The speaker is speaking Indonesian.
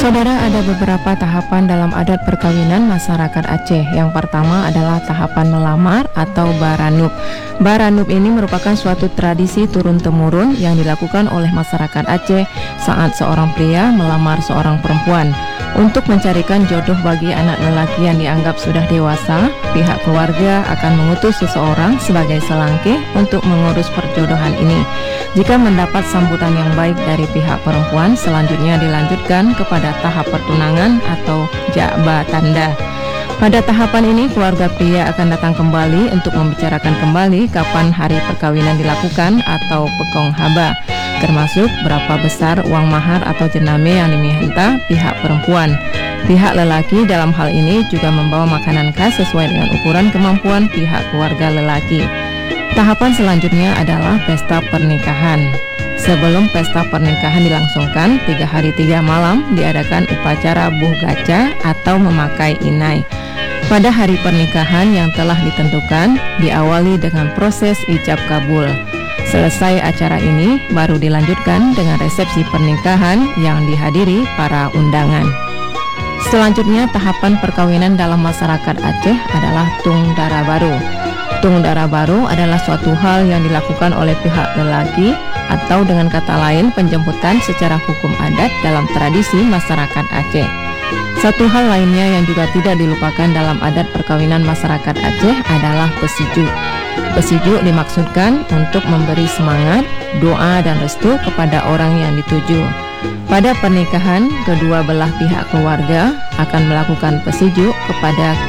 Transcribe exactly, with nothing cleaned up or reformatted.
Saudara, ada beberapa tahapan dalam adat perkawinan masyarakat Aceh. Yang pertama adalah tahapan melamar atau baranub. Baranub ini merupakan suatu tradisi turun-temurun yang dilakukan oleh masyarakat Aceh saat seorang pria melamar seorang perempuan. Untuk mencarikan jodoh bagi anak lelaki yang dianggap sudah dewasa, pihak keluarga akan mengutus seseorang sebagai selangkih untuk mengurus perjodohan ini. Jika mendapat sambutan yang baik dari pihak perempuan, selanjutnya dilanjutkan kepada tahap pertunangan atau ja'ba tanda. Pada tahapan ini, keluarga pria akan datang kembali untuk membicarakan kembali kapan hari perkawinan dilakukan atau pekong haba, termasuk berapa besar uang mahar atau jename yang diminta pihak perempuan. Pihak lelaki dalam hal ini juga membawa makanan khas sesuai dengan ukuran kemampuan pihak keluarga lelaki. Tahapan selanjutnya adalah pesta pernikahan. Sebelum pesta pernikahan dilangsungkan, tiga hari tiga malam diadakan upacara buh gaca atau memakai inai. Pada hari pernikahan yang telah ditentukan, diawali dengan proses ijab kabul. Selesai acara ini, baru dilanjutkan dengan resepsi pernikahan yang dihadiri para undangan. Selanjutnya, tahapan perkawinan dalam masyarakat Aceh adalah tung dara baru. Tung dara baru adalah suatu hal yang dilakukan oleh pihak lelaki atau dengan kata lain penjemputan secara hukum adat dalam tradisi masyarakat Aceh. Satu hal lainnya yang juga tidak dilupakan dalam adat perkawinan masyarakat Aceh adalah pesiju. Pesiju dimaksudkan untuk memberi semangat, doa dan restu kepada orang yang dituju. Pada pernikahan, kedua belah pihak keluarga akan melakukan pesiju kepada